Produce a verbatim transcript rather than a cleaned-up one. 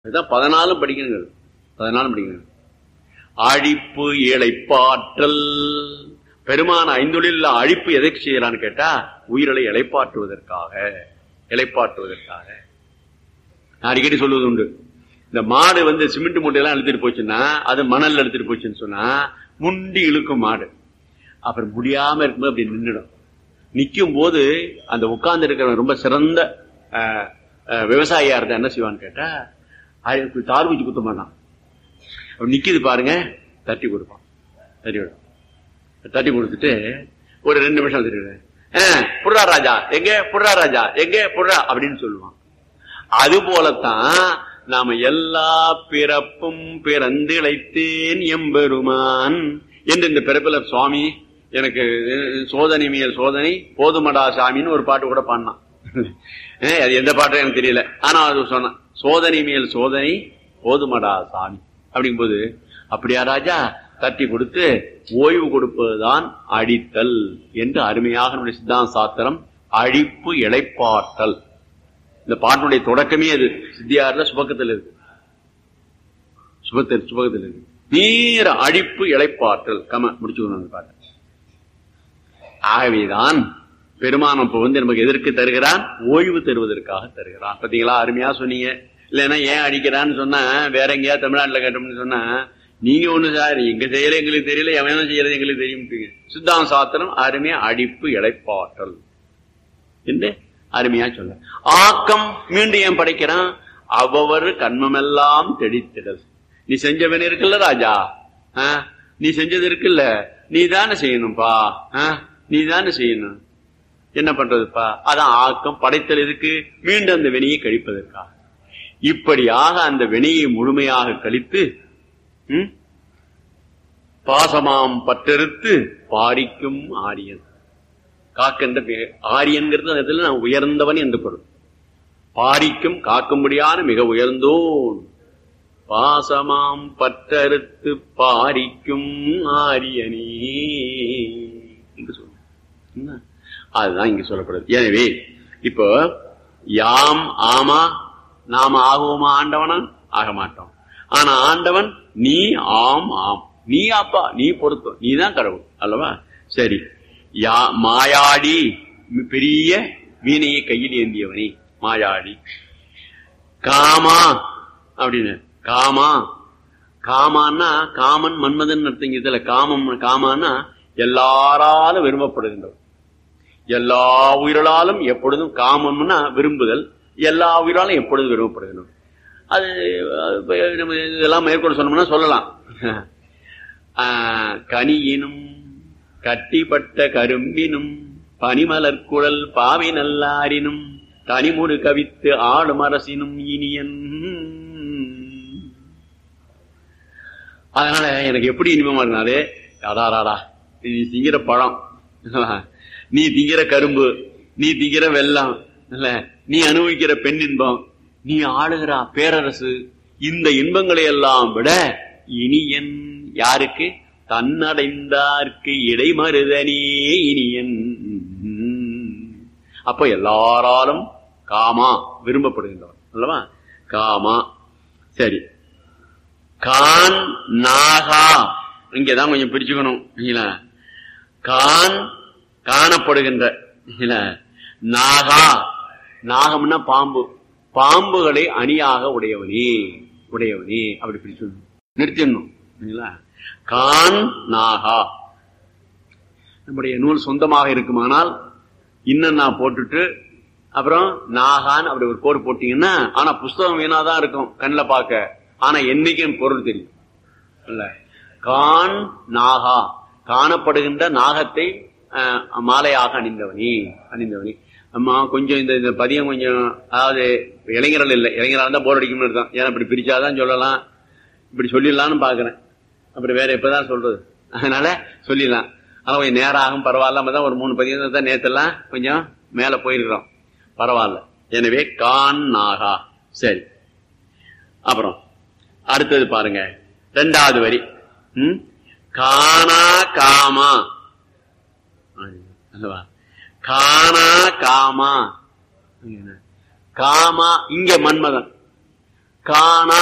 இதுதான் பதினாலும் படிக்கணுங்க. பதினாலும் படிக்கணும். அழிப்பு இளைப்பாற்றல். பெருமான ஐந்தொழில் அழிப்பு எதற்கு செய்யறான்னு கேட்டா உயிரலை இளைப்பாற்றுவதற்காக. இளைப்பாற்றுவதற்காக அடிக்கடி சொல்வது உண்டு. இந்த மாடு வந்து சிமெண்ட் மூட்டையெல்லாம் எடுத்துட்டு போச்சுன்னா, அது மணல் எடுத்துட்டு போச்சுன்னு சொன்னா முண்டி இழுக்கும் மாடு. அப்புறம் முடியாம இருக்கும்போது அப்படி நின்றுடும். நிக்கும் போது அந்த உட்கார்ந்து இருக்கிறவன் ரொம்ப சிறந்த விவசாயியா இருந்தா என்ன செய்வான்னு கேட்டா தார் வச்சு குத்த மாட்டான். நிக்குது பாருங்க, தட்டி கொடுப்பான். தட்டி கொடுப்பான். தட்டி கொடுத்துட்டு ஒரு ரெண்டு நிமிஷம் திருடுறேன் புடுறா ராஜா எங்க புடுறா ராஜா எங்க புடுறா அப்படின்னு சொல்லுவான். அது போலத்தான் நாம எல்லா பிறப்பும் பிறந்து இழைத்தேன் எம்பெருமான் என்று இந்த பிறப்பில சுவாமி எனக்கு சோதனை மேல் சோதனை போதுமடா சாமின்னு ஒரு பாட்டு கூட பாடினான். அது எந்த பாட்டும் எனக்கு தெரியல. ஆனா அது சொன்னான், சோதனை மேல் சோதனை போதுமடா சாமி அப்படிங்கும்போது அப்படியா ராஜா தட்டி கொடுத்து ஓய்வு கொடுப்பதுதான் அடித்தல் என்று அருமையாக நம்முடைய சித்தாந்த சாஸ்திரம் அழிப்பு இளைப்பாற்றல். இந்த பாட்டினுடைய தொடக்கமே அது சித்தியார்ல சுபக்கத்தில் இருக்கு. சுபத்தில் சுபகத்தில் இருக்கு. நீர அழிப்பு இளைப்பாற்றல் கம முடிச்சுக்கணும் பாட்டு. ஆகவேதான் பெருமானம் இப்ப வந்து நமக்கு எதற்கு தருகிறான்? ஓய்வு தருவதற்காக தருகிறான். பாத்தீங்களா, அருமையா சொன்னீங்க. இல்லைன்னா ஏன் அடிக்கிறான்னு சொன்னா வேற எங்கேயா தமிழ்நாட்டில் கேட்டோம்னு சொன்னா நீங்க ஒண்ணு சார் எங்க செய்யல எங்களுக்கு தெரியல, எவன செய்யறது எங்களுக்கு தெரியும். சித்தாந்த சாஸ்திரம் அருமையா அடிப்பு இளைப்பாற்றல் என்று அருமையா சொல்ல. ஆக்கம் மீண்டும் ஏன் படைக்கிறான்? அவ்வொரு கண்மமெல்லாம் தெளித்திடல். நீ செஞ்சவன் இருக்குல்ல ராஜா, நீ செஞ்சது இருக்குல்ல, நீ தானே செய்யணும்பா, நீ தானே செய்யணும். என்ன பண்றதுப்பா? அதான் ஆக்கம். படைத்தல் எதுக்கு? மீண்டும் அந்த வினையை கழிப்பதற்காக. இப்படியாக அந்த வினையை முழுமையாக கழித்து பாசமாம் பற்றறுத்து பாரிக்கும் ஆரியன். காக்கின்ற ஆரியன்கிறது இடத்துல நான் உயர்ந்தவன் என்று பொருள். பாரிக்கும் காக்கும்படியான மிக உயர்ந்தோன். பாசமாம் பற்றறுத்து பாரிக்கும் ஆரியனே என்று சொல்ல. அதுதான் இங்க சொல்லப்படுது. எனவே இப்போ யாம் ஆமா நாம ஆகுவோமா ஆண்டவனா? ஆக மாட்டோம். ஆனா ஆண்டவன் நீ ஆம் ஆம், நீ அப்பா, நீ பொருத்தம், நீ தான் கடவுள் அல்லவா? சரி, யா மாயாடி பெரிய வீணையை கையில் ஏந்தியவனே மாயாடி. காமா அப்படின்னு காமா காமான்னா காமன் மன்மதன் அர்த்தம். இதுல காமம் காமான்னா எல்லாராலும் விரும்பப்படுகின்றவர். எல்லா உயிர்களாலும் எப்பொழுதும் காமம்னா விரும்புதல், எல்லா உயிராலும் எப்பொழுதும் விரும்பப்படுகின்றவர். அது இதெல்லாம் மேற்கொண்டு சொன்னோம்னா சொல்லலாம். கனியினும் கட்டிப்பட்ட கரும்பினும் பனிமலர் குழல் பாவை நல்லாரினும் தனிமுடு கவித்து ஆளும் அரசினும் இனியன். அதனால எனக்கு எப்படி இனிமமா இருந்தாலே அடாராடா நீ திங்கிற பழம், நீ திங்கிற கரும்பு, நீ திங்கிற வெல்லம், நீ அனுபவிக்கிற பெண் இன்பம், நீ ஆளுகிற பேரரசு, இந்த இன்பங்களை எல்லாம் விட இனியன் யாருக்கு? தன்னடைந்தார்க்கு இடைமருதனே இனியன். அப்ப எல்லாராலும் காமா விரும்பப்படுகின்றவர் அல்லவா? காமா. சரி, கான் நாகா இங்கதான் கொஞ்சம் பிரிச்சுக்கணும். கான் காணப்படுகின்ற நாகா, நாகம்னா பாம்பு, பாம்புகளை அணியாக உடையவனே உடையவனே அப்படி பிரிச்சு நிறுத்திடணும். கான் நாகா. நம்முடைய நூல் சொந்தமாக இருக்குமானால் இன்னும் நான் போட்டுட்டு அப்புறம் நாகான் அப்படி ஒரு கோடு போட்டீங்கன்னா, ஆனா புஸ்தகம் வீணாதான் இருக்கும் கண்ணில் பார்க்க, ஆனா என்னைக்கும் பொருள் தெரியும் இல்ல. கான் நாகா காணப்படுகின்ற நாகத்தை மாலையாக அணிந்தவனி அணிந்தவனி. அம்மா கொஞ்சம் இந்த பதியம் கொஞ்சம், அதாவது இளைஞர்கள் இல்லை, இளைஞராக இருந்தா போர் அடிக்கும்னு இருந்தான். ஏன்னா இப்படி பிரிச்சாதான் சொல்லலாம், இப்படி சொல்லிடலாம்னு பாக்குறேன். அப்படி வேற எப்பதான் சொல்றது, அதனால சொல்லிடலாம். ஆனா கொஞ்சம் நேரம் ஆகும், பரவாயில்ல. நம்ம தான் ஒரு மூணு பதியம் தான் நேத்தெல்லாம் கொஞ்சம் மேல போயிருக்கிறோம், பரவாயில்ல. எனவே கான் நாகா. சரி, அப்புறம் அடுத்தது பாருங்க, ரெண்டாவது வரி. ம் கானா காமா அல்லவா? கானா காமா காமா இங்க மன்மதன், காணா